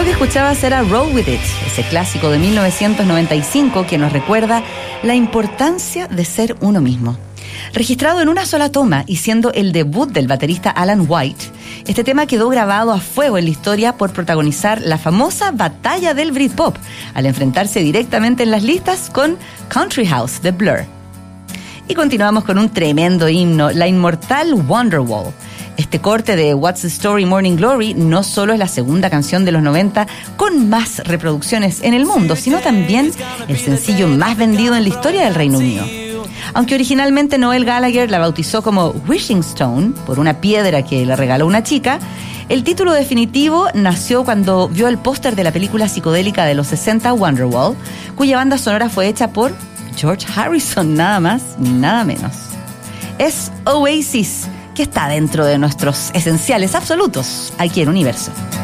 que escuchabas era Roll With It, ese clásico de 1995 que nos recuerda la importancia de ser uno mismo. Registrado en una sola toma y siendo el debut del baterista Alan White, este tema quedó grabado a fuego en la historia por protagonizar la famosa batalla del Britpop, al enfrentarse directamente en las listas con Country House de Blur. Y continuamos con un tremendo himno, la inmortal Wonderwall. Este corte de What's the Story Morning Glory no solo es la segunda canción de los 90 con más reproducciones en el mundo, sino también el sencillo más vendido en la historia del Reino Unido. Aunque originalmente Noel Gallagher la bautizó como Wishing Stone, por una piedra que le regaló una chica, el título definitivo nació cuando vio el póster de la película psicodélica de los 60 Wonderwall, cuya banda sonora fue hecha por George Harrison, nada más ni nada menos. Es Oasis, que está dentro de nuestros esenciales absolutos aquí en Universo.